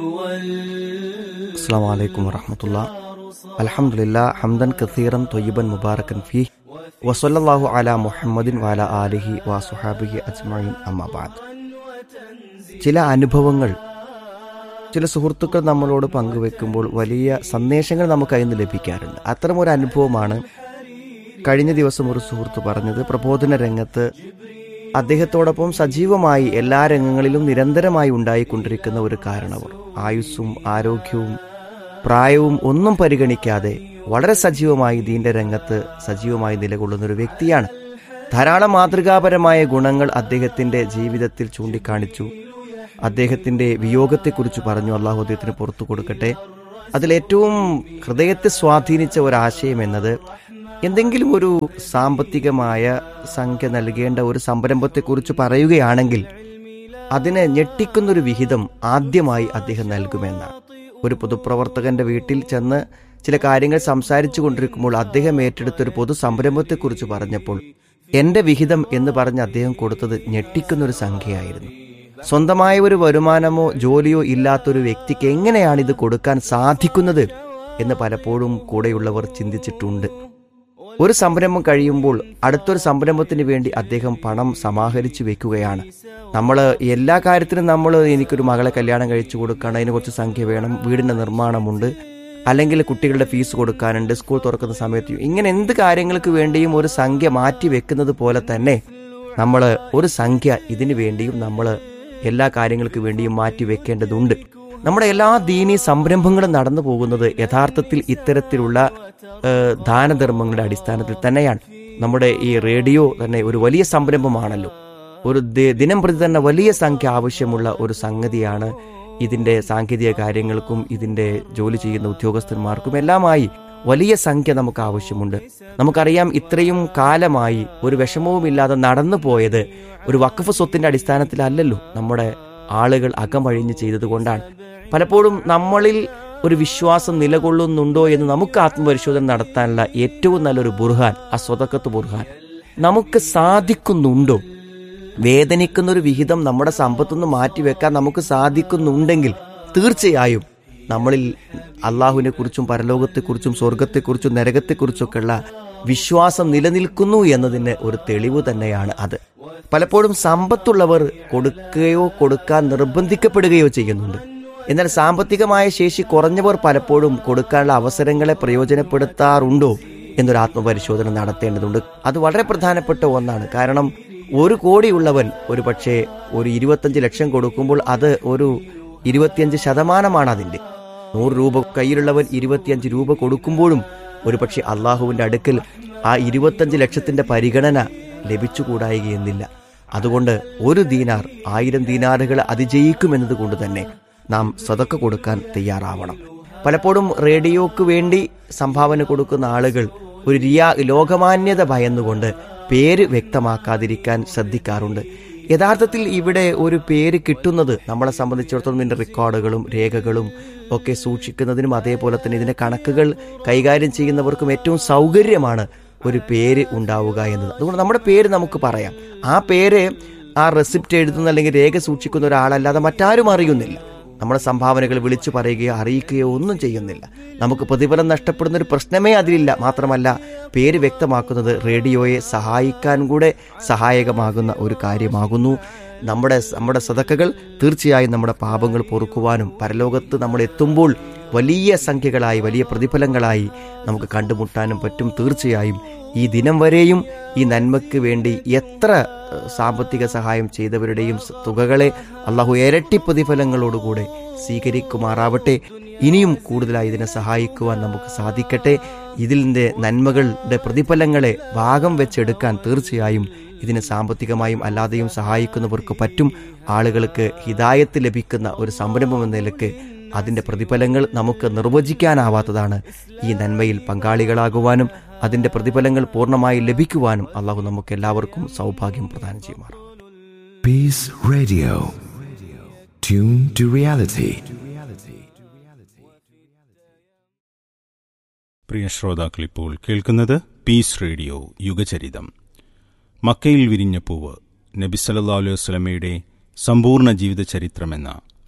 അസ്സലാമു അലൈക്കും വറഹ്മത്തുള്ളാഹി. അൽഹംദുലില്ലാഹ് ഹംദൻ കസീറൻ ത്വയ്യിബൻ മുബാറകൻ ഫീഹി വസല്ലല്ലാഹു അലാ മുഹമ്മദിൻ വഅലാ ആലിഹി വസ്വഹാബിഹി അജ്മഈൻ അമ്മാ ബഅദ്. ചില അനുഭവങ്ങൾ ചില സുഹൃത്തുക്കൾ നമ്മളോട് പങ്കുവെക്കുമ്പോൾ വലിയ സന്ദേശങ്ങൾ നമുക്ക് അതിൽ നിന്ന് ലഭിക്കാറുണ്ട്. അത്തരമൊരു അനുഭവമാണ് കഴിഞ്ഞ ദിവസം ഒരു സുഹൃത്ത് പറഞ്ഞത്. പ്രബോധന രംഗത്ത് അദ്ദേഹത്തോടൊപ്പം സജീവമായി എല്ലാ രംഗങ്ങളിലും നിരന്തരമായി ഉണ്ടായിക്കൊണ്ടിരിക്കുന്ന ഒരു കാരണവർ, ആയുസ്സും ആരോഗ്യവും പ്രായവും ഒന്നും പരിഗണിക്കാതെ വളരെ സജീവമായി ദീന്റെ രംഗത്ത് സജീവമായി നിലകൊള്ളുന്ന ഒരു വ്യക്തിയാണ്. ധാരാളം മാതൃകാപരമായ ഗുണങ്ങൾ അദ്ദേഹത്തിന്റെ ജീവിതത്തിൽ ചൂണ്ടിക്കാണിച്ചു. അദ്ദേഹത്തിന്റെ വിയോഗത്തെക്കുറിച്ച് പറഞ്ഞു. അള്ളാഹു അദ്ദേഹത്തിന് പുറത്തു കൊടുക്കട്ടെ. അതിലേറ്റവും ഹൃദയത്തെ സ്വാധീനിച്ച ഒരാശയം എന്നത്, എന്തെങ്കിലും ഒരു സാമ്പത്തികമായ സംഖ്യ നൽകേണ്ട ഒരു സംരംഭത്തെക്കുറിച്ച് പറയുകയാണെങ്കിൽ അതിനെ ഞെട്ടിക്കുന്നൊരു വിഹിതം ആദ്യമായി അദ്ദേഹം നൽകുമെന്നാണ്. ഒരു പൊതുപ്രവർത്തകന്റെ വീട്ടിൽ ചെന്ന് ചില കാര്യങ്ങൾ സംസാരിച്ചു കൊണ്ടിരിക്കുമ്പോൾ അദ്ദേഹം ഏറ്റെടുത്തൊരു പൊതു സംരംഭത്തെക്കുറിച്ച് പറഞ്ഞപ്പോൾ എന്റെ വിഹിതം എന്ന് പറഞ്ഞ് അദ്ദേഹം കൊടുത്തത് ഞെട്ടിക്കുന്നൊരു സംഖ്യയായിരുന്നു. സ്വന്തമായ ഒരു വരുമാനമോ ജോലിയോ ഇല്ലാത്തൊരു വ്യക്തിക്ക് എങ്ങനെയാണ് ഇത് കൊടുക്കാൻ സാധിക്കുന്നത് എന്ന് പലപ്പോഴും കൂടെയുള്ളവർ ചിന്തിച്ചിട്ടുണ്ട്. ഒരു സംരംഭം കഴിയുമ്പോൾ അടുത്തൊരു സംരംഭത്തിന് വേണ്ടി അദ്ദേഹം പണം സമാഹരിച്ചു വെക്കുകയാണ്. നമ്മൾ എല്ലാ കാര്യത്തിനും എനിക്കൊരു മകളെ കല്യാണം കഴിച്ചു കൊടുക്കണം, അതിന് കുറച്ച് സംഖ്യ വേണം, വീടിൻ്റെ നിർമ്മാണമുണ്ട്, അല്ലെങ്കിൽ കുട്ടികളുടെ ഫീസ് കൊടുക്കാനുണ്ട്, സ്കൂൾ തുറക്കുന്ന സമയത്ത്, ഇങ്ങനെ എന്ത് കാര്യങ്ങൾക്ക് വേണ്ടിയും ഒരു സംഖ്യ മാറ്റി വെക്കുന്നത് പോലെ തന്നെ നമ്മൾ ഒരു സംഖ്യ ഇതിനു വേണ്ടിയും നമ്മൾ എല്ലാ കാര്യങ്ങൾക്ക് വേണ്ടിയും മാറ്റി വെക്കേണ്ടതുണ്ട്. നമ്മുടെ എല്ലാ ദീനീ സംരംഭങ്ങളും നടന്നു പോകുന്നത് യഥാർത്ഥത്തിൽ ഇത്തരത്തിലുള്ള ദാനധർമ്മങ്ങളുടെ അടിസ്ഥാനത്തിൽ തന്നെയാണ്. നമ്മുടെ ഈ റേഡിയോ തന്നെ ഒരു വലിയ സംരംഭമാണല്ലോ. ഒരു ദിനം പ്രതി തന്നെ വലിയ സംഖ്യ ആവശ്യമുള്ള ഒരു സംഗതിയാണ്. ഇതിന്റെ സാങ്കേതിക കാര്യങ്ങൾക്കും ഇതിന്റെ ജോലി ചെയ്യുന്ന ഉദ്യോഗസ്ഥന്മാർക്കും എല്ലാമായി വലിയ സംഖ്യ നമുക്ക് ആവശ്യമുണ്ട്. നമുക്കറിയാം, ഇത്രയും കാലമായി ഒരു വിഷമവുമില്ലാതെ നടന്നു പോയത് ഒരു വഖഫ് സ്വത്തിന്റെ അടിസ്ഥാനത്തിലല്ലല്ലോ. നമ്മുടെ ആളുകൾ അകമഴിഞ്ഞ് ചെയ്തതുകൊണ്ടാണ്. പലപ്പോഴും നമ്മളിൽ ഒരു വിശ്വാസം നിലകൊള്ളുന്നുണ്ടോ എന്ന് നമുക്ക് ആത്മപരിശോധന നടത്താനുള്ള ഏറ്റവും നല്ലൊരു ബുർഹാൻ സ്വതക്കത്ത് ബുർഹാൻ. നമുക്ക് സാധിക്കുന്നുണ്ടോ? വേദനിക്കുന്നൊരു വിഹിതം നമ്മുടെ സമ്പത്തുനിന്ന് മാറ്റിവെക്കാൻ നമുക്ക് സാധിക്കുന്നുണ്ടെങ്കിൽ തീർച്ചയായും നമ്മളിൽ അള്ളാഹുവിനെ കുറിച്ചും പരലോകത്തെക്കുറിച്ചും സ്വർഗത്തെക്കുറിച്ചും നരകത്തെക്കുറിച്ചൊക്കെയുള്ള വിശ്വാസം നിലനിൽക്കുന്നു എന്നതിന് ഒരു തെളിവ് തന്നെയാണ് അത്. പലപ്പോഴും സമ്പത്തുള്ളവർ കൊടുക്കുകയോ കൊടുക്കാൻ നിർബന്ധിക്കപ്പെടുകയോ ചെയ്യുന്നുണ്ട്. എന്നാൽ സാമ്പത്തികമായ ശേഷി കുറഞ്ഞവർ പലപ്പോഴും കൊടുക്കാനുള്ള അവസരങ്ങളെ പ്രയോജനപ്പെടുത്താറുണ്ടോ എന്നൊരു ആത്മപരിശോധന നടത്തേണ്ടതുണ്ട്. അത് വളരെ പ്രധാനപ്പെട്ട ഒന്നാണ്. കാരണം 1 കോടിയുള്ളവൻ ഒരു പക്ഷേ ഒരു 25 ലക്ഷം കൊടുക്കുമ്പോൾ അത് ഒരു 25% അതിൻ്റെ. 100 രൂപ കയ്യിലുള്ളവൻ 25 രൂപ കൊടുക്കുമ്പോഴും ഒരു പക്ഷേ അള്ളാഹുവിൻ്റെ അടുക്കൽ ആ 25 ലക്ഷത്തിന്റെ പരിഗണന ലഭിച്ചുകൂടായികയെന്നില്ല. അതുകൊണ്ട് 1 ദീനാർ 1000 ദീനാറുകൾ അതിജയിക്കുമെന്നത് കൊണ്ട് തന്നെ നാം സദക്ക കൊടുക്കാൻ തയ്യാറാവണം. പലപ്പോഴും റേഡിയോക്ക് വേണ്ടി സംഭാവന കൊടുക്കുന്ന ആളുകൾ ഒരു ലോകമാന്യത ഭയന്നുകൊണ്ട് പേര് വ്യക്തമാക്കാതിരിക്കാൻ ശ്രദ്ധിക്കാറുണ്ട്. യഥാർത്ഥത്തിൽ ഇവിടെ ഒരു പേര് കിട്ടുന്നത് നമ്മളെ സംബന്ധിച്ചിടത്തോളം ഇതിൻ്റെ റെക്കോർഡുകളും രേഖകളും ഒക്കെ സൂക്ഷിക്കുന്നതിനും അതേപോലെ തന്നെ ഇതിൻ്റെ കണക്കുകൾ കൈകാര്യം ചെയ്യുന്നവർക്കും ഏറ്റവും സൗകര്യമാണ് ഒരു പേര് ഉണ്ടാവുക എന്നത്. അതുകൊണ്ട് നമ്മുടെ പേര് നമുക്ക് പറയാം. ആ പേര് ആ റെസിപ്റ്റ് എഴുതുന്ന അല്ലെങ്കിൽ രേഖ സൂക്ഷിക്കുന്ന ഒരാളല്ലാതെ മറ്റാരും അറിയുന്നില്ല. നമ്മുടെ സംഭാവനകൾ വിളിച്ചു പറയുകയോ അറിയിക്കുകയോ ഒന്നും ചെയ്യുന്നില്ല. നമുക്ക് പ്രതിഫലം നഷ്ടപ്പെടുന്ന ഒരു പ്രശ്നമേ അതിലില്ല. മാത്രമല്ല, പേര് വ്യക്തമാക്കുന്നത് റേഡിയോയെ സഹായിക്കാൻ കൂടെ സഹായകമാകുന്ന ഒരു കാര്യമാകുന്നു. നമ്മുടെ സദക്കകൾ തീർച്ചയായും നമ്മുടെ പാപങ്ങൾ പൊറുക്കുവാനും പരലോകത്ത് നമ്മൾ എത്തുമ്പോൾ വലിയ സംഖ്യകളായി വലിയ പ്രതിഫലങ്ങളായി നമുക്ക് കണ്ടുമുട്ടാനും പറ്റും. തീർച്ചയായും ഈ ദിനം വരെയും ഈ നന്മയ്ക്ക് വേണ്ടി എത്ര സാമ്പത്തിക സഹായം ചെയ്തവരുടെയും തുകകളെ അള്ളാഹു ഇരട്ടി പ്രതിഫലങ്ങളോടുകൂടെ സ്വീകരിക്കുമാറാവട്ടെ. ഇനിയും കൂടുതലായി ഇതിനെ സഹായിക്കുവാൻ നമുക്ക് സാധിക്കട്ടെ. ഇതിൻ്റെ നന്മകളുടെ പ്രതിഫലങ്ങളെ ഭാഗം വെച്ചെടുക്കാൻ തീർച്ചയായും ഇതിനെ സാമ്പത്തികമായും അല്ലാതെയും സഹായിക്കുന്നവർക്ക് പറ്റും. ആളുകൾക്ക് ഹിദായത്ത് ലഭിക്കുന്ന ഒരു സംരംഭം എന്ന നിലക്ക് അതിൻ്റെ പ്രതിഫലങ്ങൾ നമുക്ക് നിർവചിക്കാനാവാത്തതാണ്. ഈ നന്മയിൽ പങ്കാളികളാകുവാനും അതിൻ്റെ പ്രതിഫലങ്ങൾ പൂർണ്ണമായി ലഭിക്കുവാനും അള്ളാഹു നമുക്ക് എല്ലാവർക്കും സൗഭാഗ്യം പ്രദാനം ചെയ്യുമാറാം. Peace Radio. Tune to reality. പ്രിയ ശ്രോതാക്കൾ, ഇപ്പോൾ കേൾക്കുന്നത് പീസ് റേഡിയോ യുഗചരിതം. മക്കയിൽ വിരിഞ്ഞ പൂവ്, നബി സല്ലല്ലാഹു അലൈഹി വസല്ലമയുടെ സമ്പൂർണ്ണ ജീവിത ചരിത്രമെന്ന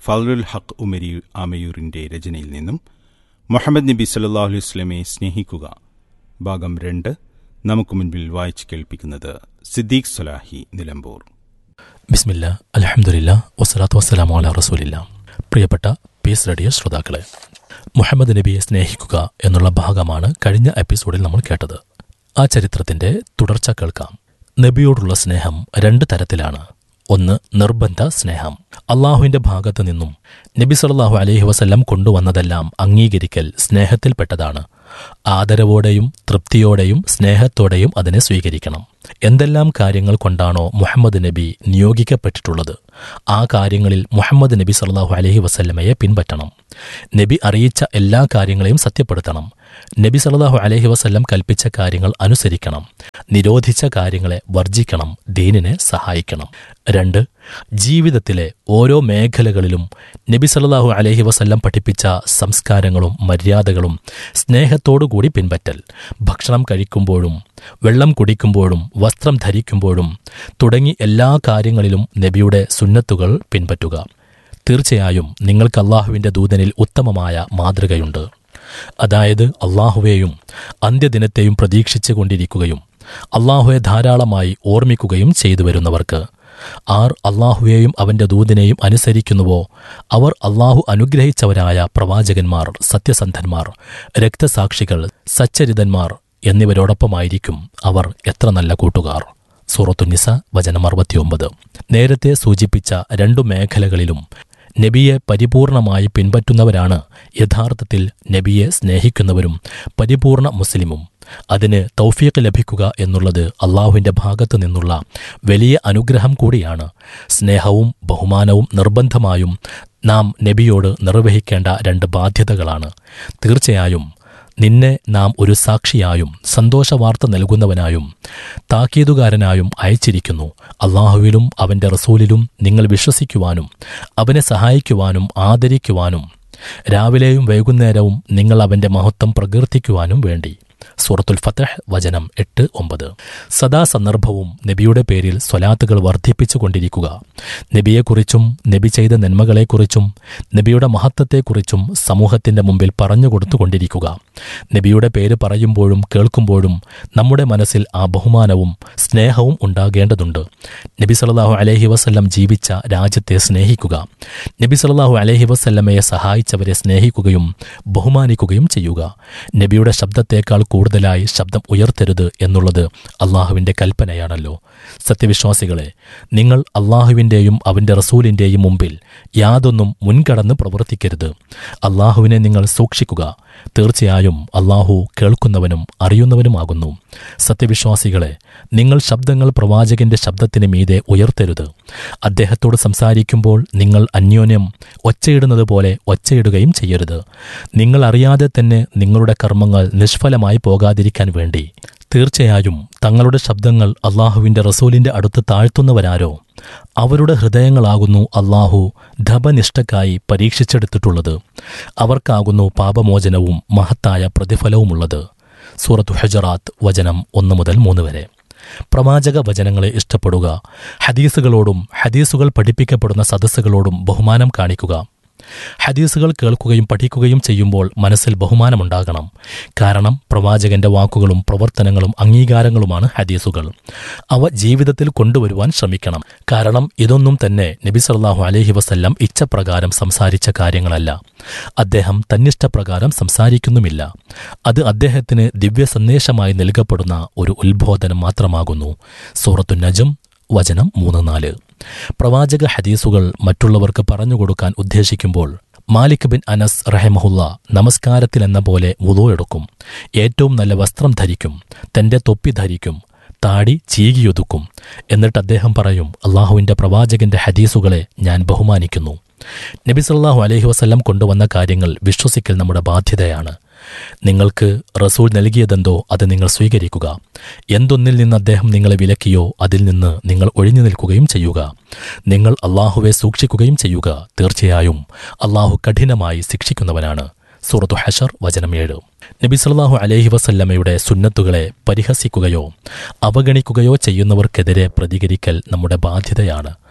ഫളുൽ ഹഖ് ഉമരി ആമയൂരിന്റെ രചനയിൽ നിന്നും മുഹമ്മദ് നബി സല്ലല്ലാഹു അലൈഹി വസല്ലമയെ സ്നേഹിക്കുക ഭാഗം 2 നമുക്ക് മുൻപിൽ വായിച്ചു കേൾപ്പിക്കുന്നത് സിദ്ദീഖ് സ്വലാഹി നിലമ്പൂർ. ബിസ്മില്ലാ, അൽഹംദുലില്ലാ, വസ്സലാത്തു വസ്സലാമു അലാ റസൂലില്ലാ. പ്രിയപ്പെട്ട പീസ് റേഡിയോ ശ്രോതാക്കളെ, മുഹമ്മദ് നബിയെ സ്നേഹിക്കുക എന്നുള്ള ഭാഗമാണ് കഴിഞ്ഞ എപ്പിസോഡിൽ നമ്മൾ കേട്ടത്. ആ ചരിത്രത്തിന്റെ തുടർച്ച കേൾക്കാം. നബിയോടുള്ള സ്നേഹം 2 തരത്തിലാണ്. ഒന്ന്, നിർബന്ധ സ്നേഹം. അള്ളാഹുവിന്റെ ഭാഗത്തു നിന്നും നബി സല്ലല്ലാഹു അലൈഹി വസല്ലം കൊണ്ടുവന്നതെല്ലാം അംഗീകരിക്കൽ സ്നേഹത്തിൽപ്പെട്ടതാണ്. ആദരവോടെയും തൃപ്തിയോടെയും സ്നേഹത്തോടെയും അതിനെ സ്വീകരിക്കണം. എന്തെല്ലാം കാര്യങ്ങൾ കൊണ്ടാണോ മുഹമ്മദ് നബി നിയോഗിക്കപ്പെട്ടിട്ടുള്ളത്, ആ കാര്യങ്ങളിൽ മുഹമ്മദ് നബി സല്ലല്ലാഹു അലൈഹി വസല്ലമയെ പിൻപറ്റണം. നബി അറിയിച്ച എല്ലാ കാര്യങ്ങളെയും സത്യപ്പെടുത്തണം. നബി സല്ലല്ലാഹു അലൈഹി വസല്ലം കൽപ്പിച്ച കാര്യങ്ങൾ അനുസരിക്കണം. നിരോധിച്ച കാര്യങ്ങളെ വർജിക്കണം. ദീനിനെ സഹായിക്കണം. 2, ജീവിതത്തിലെ ഓരോ മേഖലകളിലും നബി സല്ലല്ലാഹു അലൈഹി വസല്ലം പഠിപ്പിച്ച സംസ്കാരങ്ങളും മര്യാദകളും സ്നേഹത്തോടുകൂടി പിൻപറ്റൽ. ഭക്ഷണം കഴിക്കുമ്പോഴും വെള്ളം കുടിക്കുമ്പോഴും വസ്ത്രം ധരിക്കുമ്പോഴും തുടങ്ങി എല്ലാ കാര്യങ്ങളിലും നബിയുടെ സുന്നത്തുകൾ പിൻപറ്റുക. തീർച്ചയായും നിങ്ങൾക്ക് അള്ളാഹുവിന്റെ ദൂതനിൽ ഉത്തമമായ മാതൃകയുണ്ട്. അതായത് അള്ളാഹുവേയും അന്ത്യദിനത്തെയും പ്രതീക്ഷിച്ചു കൊണ്ടിരിക്കുകയും അള്ളാഹുവെ ധാരാളമായി ഓർമ്മിക്കുകയും ചെയ്തു വരുന്നവർക്ക്. ആർ അള്ളാഹുവേയും അവന്റെ ദൂതനെയും അനുസരിക്കുന്നുവോ അവർ അള്ളാഹു അനുഗ്രഹിച്ചവരായ പ്രവാചകന്മാർ, സത്യസന്ധന്മാർ, രക്തസാക്ഷികൾ, സച്ചരിതന്മാർ എന്നിവരോടൊപ്പമായിരിക്കും അവർ എത്ര നല്ല കൂട്ടുകാർ. സൂറത്തുന്നിസ വചനം 69. നേരത്തെ സൂചിപ്പിച്ച 2 മേഖലകളിലും നബിയെ പരിപൂർണമായി പിൻപറ്റുന്നവരാണ് യഥാർത്ഥത്തിൽ നബിയെ സ്നേഹിക്കുന്നവരും പരിപൂർണ മുസ്ലിമും. അതിന് തൗഫീഖ് ലഭിക്കുക എന്നുള്ളത് അള്ളാഹുവിന്റെ ഭാഗത്തു നിന്നുള്ള വലിയ അനുഗ്രഹം കൂടിയാണ്. സ്നേഹവും ബഹുമാനവും നിർബന്ധമായും നാം നബിയോട് നിർവഹിക്കേണ്ട 2 ബാധ്യതകളാണ്. തീർച്ചയായും നിന്നെ നാം ഒരു സാക്ഷിയായും സന്തോഷവാർത്ത നൽകുന്നവനായും താക്കീതുകാരനായും അയച്ചിരിക്കുന്നു. അള്ളാഹുവിലും അവന്റെ റസൂലിലും നിങ്ങൾ വിശ്വസിക്കുവാനും അവനെ സഹായിക്കുവാനും ആദരിക്കുവാനും രാവിലെയും വൈകുന്നേരവും നിങ്ങൾ അവന്റെ മഹത്വം പ്രകീർത്തിക്കുവാനും വേണ്ടി. സൂറത്തുൽ ഫത്ഹ് വചനം 8-9. സദാസന്ദർഭവും നബിയുടെ പേരിൽ സ്വലാത്തുകൾ വർദ്ധിപ്പിച്ചുകൊണ്ടിരിക്കുക. നബിയെക്കുറിച്ചും നബി ചെയ്ത നന്മകളെക്കുറിച്ചും നബിയുടെ മഹത്വത്തെക്കുറിച്ചും സമൂഹത്തിന്റെ മുമ്പിൽ പറഞ്ഞുകൊടുത്തുകൊണ്ടിരിക്കുക. നബിയുടെ പേര് പറയുമ്പോഴും കേൾക്കുമ്പോഴും നമ്മുടെ മനസ്സിൽ ആ ബഹുമാനവും സ്നേഹവും ഉണ്ടാകേണ്ടതുണ്ട്. നബി സല്ലല്ലാഹു അലൈഹി വസല്ലം ജീവിച്ച രാജ്യത്തെ സ്നേഹിക്കുക. നബി സല്ലല്ലാഹു അലൈഹി വസല്ലമയെ സഹായിച്ചവരെ സ്നേഹിക്കുകയും ബഹുമാനിക്കുകയും ചെയ്യുക. നബിയുടെ ശബ്ദത്തേക്കാൾ കൂടുതലായി ശബ്ദം ഉയർത്തരുത് എന്നുള്ളത് അള്ളാഹുവിന്റെ കൽപ്പനയാണല്ലോ. സത്യവിശ്വാസികളെ, നിങ്ങൾ അള്ളാഹുവിന്റെയും അവന്റെ റസൂലിന്റെയും മുമ്പിൽ യാതൊന്നും മുൻകടന്ന് പ്രവർത്തിക്കരുത്. അള്ളാഹുവിനെ നിങ്ങൾ സൂക്ഷിക്കുക. തീർച്ചയായും അള്ളാഹു കേൾക്കുന്നവനും അറിയുന്നവനുമാകുന്നു. സത്യവിശ്വാസികളെ, നിങ്ങൾ ശബ്ദങ്ങൾ പ്രവാചകന്റെ ശബ്ദത്തിന് മീതെ ഉയർത്തരുത്. അദ്ദേഹത്തോട് സംസാരിക്കുമ്പോൾ നിങ്ങൾ അന്യോന്യം ഒച്ചയിടുന്നത് പോലെ ഒച്ചയിടുകയും ചെയ്യരുത്. നിങ്ങൾ അറിയാതെ തന്നെ നിങ്ങളുടെ കർമ്മങ്ങൾ നിഷ്ഫലമായി പോകാതിരിക്കാൻ വേണ്ടി. തീർച്ചയായും തങ്ങളുടെ ശബ്ദങ്ങൾ അള്ളാഹുവിന്റെ റസൂലിന്റെ അടുത്ത് താഴ്ത്തുന്നവരാരോ അവരുടെ ഹൃദയങ്ങളാകുന്നു അള്ളാഹു ധപനിഷ്ഠക്കായി പരീക്ഷിച്ചെടുത്തിട്ടുള്ളത്. അവർക്കാകുന്നു പാപമോചനവും മഹത്തായ പ്രതിഫലവുമുള്ളത്. സൂറത്തു ഹുജറാത്ത് വചനം 1-3 വരെ. പ്രവാചക വചനങ്ങളെ ഇഷ്ടപ്പെടുക. ഹദീസുകളോടും ഹദീസുകൾ പഠിപ്പിക്കപ്പെടുന്ന സദസ്സുകളോടും ബഹുമാനം കാണിക്കുക. ഹദീസുകൾ കേൾക്കുകയും പഠിക്കുകയും ചെയ്യുമ്പോൾ മനസ്സിൽ ബഹുമാനമുണ്ടാകണം. കാരണം പ്രവാചകന്റെ വാക്കുകളും പ്രവർത്തനങ്ങളും അംഗീകാരങ്ങളുമാണ് ഹദീസുകൾ. അവ ജീവിതത്തിൽ കൊണ്ടുവരുവാൻ ശ്രമിക്കണം. കാരണം ഇതൊന്നും തന്നെ നബി സല്ലല്ലാഹു അലൈഹി വസല്ലം ഇച്ഛപ്രകാരം സംസാരിച്ച കാര്യങ്ങളല്ല. അദ്ദേഹം തന്നിഷ്ടപ്രകാരം സംസാരിക്കുന്നുമില്ല. അത് അദ്ദേഹത്തിന് ദിവ്യ സന്ദേശമായി നൽകപ്പെടുന്ന ഒരു ഉത്ബോധനം മാത്രമാകുന്നു. സൂറത്തു നജ്ം വചനം 3-4. പ്രവാചക ഹദീസുകൾ മറ്റുള്ളവർക്ക് പറഞ്ഞുകൊടുക്കാൻ ഉദ്ദേശിക്കുമ്പോൾ മാലിക് ബിൻ അനസ് റഹിമഹുല്ല നമസ്കാരത്തിലെന്ന പോലെ വുളൂ എടുക്കും. ഏറ്റവും നല്ല വസ്ത്രം ധരിക്കും. തന്റെ തൊപ്പി ധരിക്കും. താടി ചീകിയൊതുക്കും. എന്നിട്ട് അദ്ദേഹം പറയും, അള്ളാഹുവിന്റെ പ്രവാചകന്റെ ഹദീസുകളെ ഞാൻ ബഹുമാനിക്കുന്നു. നബി സല്ലല്ലാഹു അലൈഹി വസല്ലം കൊണ്ടുവന്ന കാര്യങ്ങൾ വിശ്വസിക്കൽ നമ്മുടെ ബാധ്യതയാണ്. നിങ്ങൾക്ക് റസൂൽ നൽകിയതെന്തോ അത് നിങ്ങൾ സ്വീകരിക്കുക. എന്തൊന്നിൽ നിന്ന് അദ്ദേഹം നിങ്ങളെ വിലക്കിയോ അതിൽ നിന്ന് നിങ്ങൾ ഒഴിഞ്ഞു നിൽക്കുകയും ചെയ്യുക. നിങ്ങൾ അള്ളാഹുവെ സൂക്ഷിക്കുകയും ചെയ്യുക. തീർച്ചയായും അള്ളാഹു കഠിനമായി ശിക്ഷിക്കുന്നവനാണ്. സൂറത്തു ഹശർ വചനം 7. നബി സല്ലല്ലാഹു അലൈഹി വസല്ലമയുടെ സുന്നത്തുകളെ പരിഹസിക്കുകയോ അവഗണിക്കുകയോ ചെയ്യുന്നവർക്കെതിരെ പ്രതികരിക്കൽ നമ്മുടെ ബാധ്യതയാണ്.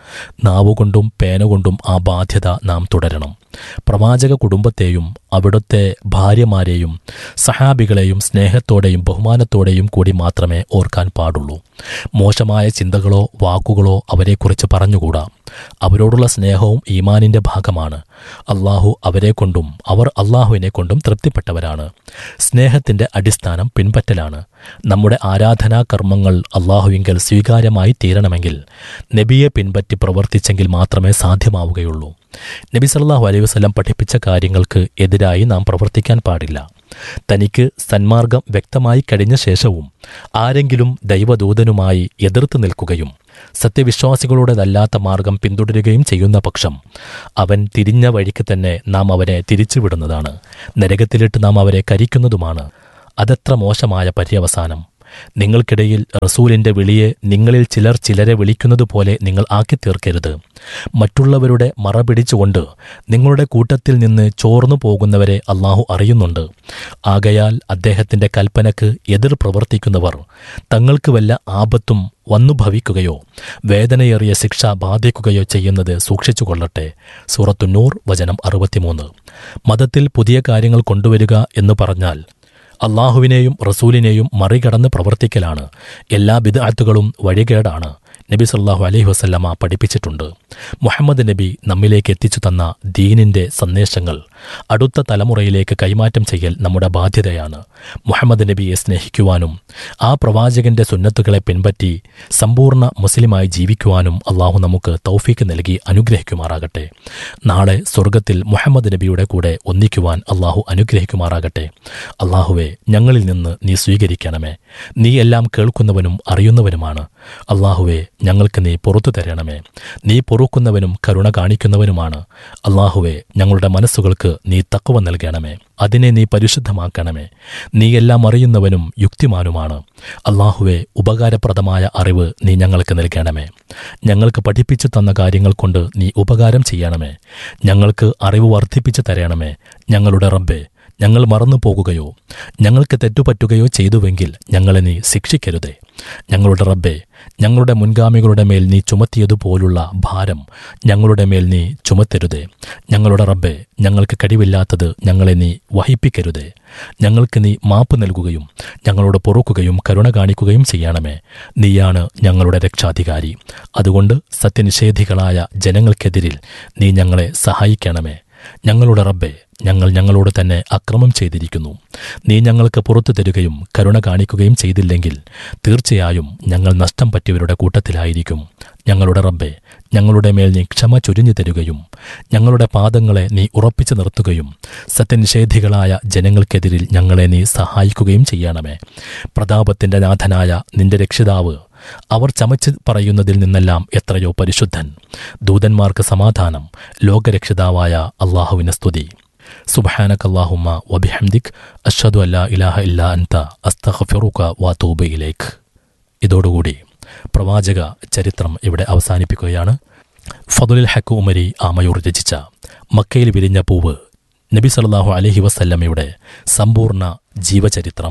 നാവുകൊണ്ടും പേനകൊണ്ടും ആ ബാധ്യത നാം തുടരണം. പ്രവാചക കുടുംബത്തെയും അവിടുത്തെ ഭാര്യമാരെയും സഹാബികളെയും സ്നേഹത്തോടെയും ബഹുമാനത്തോടെയും കൂടി മാത്രമേ ഓർക്കാൻ പാടുള്ളൂ. മോശമായ ചിന്തകളോ വാക്കുകളോ അവരെക്കുറിച്ച് പറഞ്ഞുകൂടാ. അവരോടുള്ള സ്നേഹവും ഈമാനിന്റെ ഭാഗമാണ്. അള്ളാഹു അവരെക്കൊണ്ടും അവർ അള്ളാഹുവിനെ കൊണ്ടും തൃപ്തിപ്പെട്ടവരാണ്. സ്നേഹത്തിന്റെ അടിസ്ഥാനം പിൻപറ്റലാണ്. നമ്മുടെ ആരാധനാ കർമ്മങ്ങൾ അള്ളാഹുവിങ്കൽ സ്വീകാര്യമായി തീരണമെങ്കിൽ നബിയെ പിൻപറ്റി പ്രവർത്തിച്ചെങ്കിൽ മാത്രമേ സാധ്യമാവുകയുള്ളൂ. നബി സല്ലല്ലാഹു അലൈഹി വസല്ലം പഠിപ്പിച്ച കാര്യങ്ങൾക്ക് എതിരായി നാം പ്രവർത്തിക്കാൻ പാടില്ല. തനിക്ക് സന്മാർഗം വ്യക്തമായി കഴിഞ്ഞ ശേഷവും ആരെങ്കിലും ദൈവദൂതനുമായി എതിർത്ത് നിൽക്കുകയും സത്യവിശ്വാസികളുടേതല്ലാത്ത മാർഗം പിന്തുടരുകയും ചെയ്യുന്ന പക്ഷം അവൻ തിരിഞ്ഞ വഴിക്ക് തന്നെ നാം അവനെ തിരിച്ചുവിടുന്നതാണ്. നരകത്തിലിട്ട് നാം അവരെ കരിക്കുന്നതുമാണ്. അതെത്ര മോശമായ പര്യവസാനം! നിങ്ങൾക്കിടയിൽ റസൂലിന്റെ വിളിയെ നിങ്ങളിൽ ചിലർ ചിലരെ വിളിക്കുന്നതുപോലെ നിങ്ങൾ ആക്കി തീർക്കരുത്. മറ്റുള്ളവരുടെ മറ പിടിച്ചുകൊണ്ട് നിങ്ങളുടെ കൂട്ടത്തിൽ നിന്ന് ചോർന്നു പോകുന്നവരെ അള്ളാഹു അറിയുന്നുണ്ട്. ആകയാൽ അദ്ദേഹത്തിന്റെ കൽപ്പനക്ക് എതിർ പ്രവർത്തിക്കുന്നവർ തങ്ങൾക്ക് വല്ല ആപത്തും വന്നു ഭവിക്കുകയോ വേദനയേറിയ ശിക്ഷ ബാധിക്കുകയോ ചെയ്യുന്നത് സൂക്ഷിച്ചുകൊള്ളട്ടെ. സൂറത്തു നൂർ വചനം 63. മതത്തിൽ പുതിയ കാര്യങ്ങൾ കൊണ്ടുവരിക എന്ന് പറഞ്ഞാൽ അള്ളാഹുവിനെയും റസൂലിനെയും മറികടന്ന് പ്രവർത്തിക്കലാണ്. എല്ലാ ബിദ്അത്തുകളും വഴികേടാണ്. നബി സല്ലല്ലാഹു അലൈഹി വസല്ലമ പഠിപ്പിച്ചിട്ടുണ്ട്. മുഹമ്മദ് നബി നമ്മിലേക്ക് എത്തിച്ചു തന്ന ദീനിന്റെ സന്ദേശങ്ങൾ അടുത്ത തലമുറയിലേക്ക് കൈമാറ്റം ചെയ്യൽ നമ്മുടെ ബാധ്യതയാണ്. മുഹമ്മദ് നബിയെ സ്നേഹിക്കുവാനും ആ പ്രവാചകന്റെ സുന്നത്തുകളെ പിൻപറ്റി സമ്പൂർണ്ണ മുസ്ലിമായി ജീവിക്കുവാനും അള്ളാഹു നമുക്ക് തൗഫീക്ക് നൽകി അനുഗ്രഹിക്കുമാറാകട്ടെ. നാളെ സ്വർഗത്തിൽ മുഹമ്മദ് നബിയുടെ കൂടെ ഒന്നിക്കുവാൻ അള്ളാഹു അനുഗ്രഹിക്കുമാറാകട്ടെ. അള്ളാഹുവെ, ഞങ്ങളിൽ നിന്ന് നീ സ്വീകരിക്കണമേ. നീ എല്ലാം കേൾക്കുന്നവനും അറിയുന്നവനുമാണ്. അള്ളാഹുവെ, ഞങ്ങൾക്ക് നീ പുറത്തു തരണമേ. നീ പൊറുക്കുന്നവനും കരുണ കാണിക്കുന്നവനുമാണ്. അള്ളാഹുവെ, ഞങ്ങളുടെ മനസ്സുകൾക്ക് നീ തഖ്വ നൽകണമേ. അതിനെ നീ പരിശുദ്ധമാക്കണമേ. നീ എല്ലാം അറിയുന്നവനും യുക്തിമാനുമാണ്. അള്ളാഹുവെ, ഉപകാരപ്രദമായ അറിവ് നീ ഞങ്ങൾക്ക് നൽകണമേ. ഞങ്ങൾക്ക് പഠിപ്പിച്ചു തന്ന കാര്യങ്ങൾ കൊണ്ട് നീ ഉപകാരം ചെയ്യണമേ. ഞങ്ങൾക്ക് അറിവ് വർദ്ധിപ്പിച്ചു തരണമേ. ഞങ്ങളുടെ റബ്ബേ, ഞങ്ങൾ മറന്നു പോകുകയോ ഞങ്ങൾക്ക് തെറ്റുപറ്റുകയോ ചെയ്തുവെങ്കിൽ ഞങ്ങളെ നീ ശിക്ഷിക്കരുതേ. ഞങ്ങളുടെ റബ്ബേ, ഞങ്ങളുടെ മുൻഗാമികളുടെ മേൽ നീ ചുമത്തിയതുപോലുള്ള ഭാരം ഞങ്ങളുടെ മേൽ നീ ചുമത്തരുതേ. ഞങ്ങളുടെ റബ്ബേ, ഞങ്ങൾക്ക് കഴിവില്ലാത്തത് ഞങ്ങളെ നീ വഹിപ്പിക്കരുതേ. ഞങ്ങൾക്ക് നീ മാപ്പ് നൽകുകയും ഞങ്ങളോട് പൊറുക്കുകയും കരുണ കാണിക്കുകയും ചെയ്യണമേ. നീയാണ് ഞങ്ങളുടെ രക്ഷാധികാരി. അതുകൊണ്ട് സത്യനിഷേധികളായ ജനങ്ങൾക്കെതിരിൽ നീ ഞങ്ങളെ സഹായിക്കണമേ. ഞങ്ങളുടെ റബ്ബേ, ഞങ്ങൾ ഞങ്ങളോട് തന്നെ അക്രമം ചെയ്തിരിക്കുന്നു. നീ ഞങ്ങൾക്ക് പുറത്തു തരുകയും കരുണ കാണിക്കുകയും ചെയ്തില്ലെങ്കിൽ തീർച്ചയായും ഞങ്ങൾ നഷ്ടം പറ്റിയവരുടെ കൂട്ടത്തിലായിരിക്കും. ഞങ്ങളുടെ റബ്ബേ, ഞങ്ങളുടെ മേൽ നീ ക്ഷമ ചൊരിഞ്ഞു തരുകയും ഞങ്ങളുടെ പാദങ്ങളെ നീ ഉറപ്പിച്ചു നിർത്തുകയും സത്യനിഷേധികളായ ജനങ്ങൾക്കെതിരിൽ ഞങ്ങളെ നീ സഹായിക്കുകയും ചെയ്യണമേ. പ്രതാപത്തിന്റെ നാഥനായ നിന്റെ രക്ഷിതാവ് അവർ ചമച്ച് പറയുന്നതിൽ നിന്നെല്ലാം എത്രയോ പരിശുദ്ധൻ. ദൂതന്മാർക്ക് സമാധാനം. ലോകരക്ഷിതാവായ അള്ളാഹുവിന് സ്തുതി. സുബ്ഹാനകല്ലാഹുമ്മ വബിഹംദിക് അഷ്ഹദു അല്ലാ ഇലാഹ ഇല്ലാ അൻത അസ്തഗ്ഫിറുക വഅതൂബു ഇലൈക്. ഇതോടുകൂടി പ്രവാചക ചരിത്രം ഇവിടെ അവസാനിപ്പിക്കുകയാണ്. ഫദ്ലുൽ ഹഖ് ഉമരി ആമയൂർ രചിച്ച മക്കയിൽ വിരിഞ്ഞ പൂവ് നബി സല്ലല്ലാഹു അലൈഹി വസല്ലമയുടെ സമ്പൂർണ്ണ ജീവചരിത്രം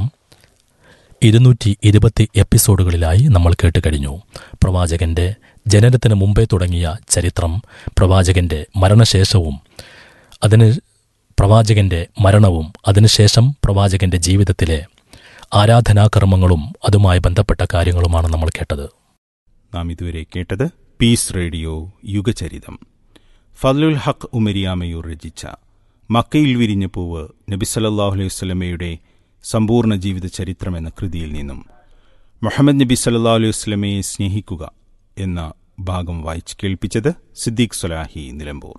220 എപ്പിസോഡുകളിലായി നമ്മൾ കേട്ടുകഴിഞ്ഞു. പ്രവാചകന്റെ ജനനത്തിന് മുമ്പേ തുടങ്ങിയ ചരിത്രം, പ്രവാചകന്റെ മരണശേഷവും പ്രവാചകന്റെ മരണവും അതിനുശേഷം പ്രവാചകന്റെ ജീവിതത്തിലെ ആരാധനാകർമ്മങ്ങളും അതുമായി ബന്ധപ്പെട്ട കാര്യങ്ങളുമാണ് നമ്മൾ കേട്ടത്. നാം ഇതുവരെ കേട്ടത് പീസ് റേഡിയോ യുഗചരിതം. ഫദ്ലുൽ ഹഖ് ഉമരിയാമയൂർ രചിച്ച മക്കയിൽ വിരിഞ്ഞ പൂവ് നബി സല്ലല്ലാഹു അലൈഹി വസല്ലമയുടെ സമ്പൂർണ്ണ ജീവിത ചരിത്രം എന്ന കൃതിയിൽ നിന്നും മുഹമ്മദ് നബി സല്ലല്ലാഹു അലൈഹി വസല്ലമയെ സ്നേഹിക്കുക എന്ന ഭാഗം വായിച്ച് കേൾപ്പിച്ചത് സിദ്ദീഖ് സ്വലാഹി, നിലമ്പൂർ.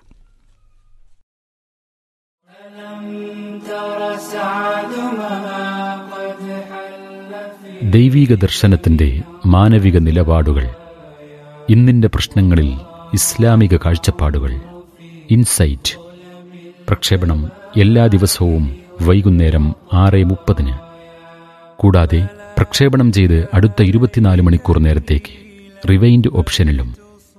ദൈവീക ദർശനത്തിന്റെ മാനവിക നിലപാടുകൾ, ഇന്നിന്റെ പ്രശ്നങ്ങളിൽ ഇസ്ലാമിക കാഴ്ചപ്പാടുകൾ. ഇൻസൈറ്റ് പ്രക്ഷേപണം എല്ലാ ദിവസവും വൈകുന്നേരം 6:30. കൂടാതെ പ്രക്ഷേപണം ചെയ്ത് അടുത്ത 24 മണിക്കൂർ നേരത്തേക്ക് റിവൈൻഡ് ഓപ്ഷനിലും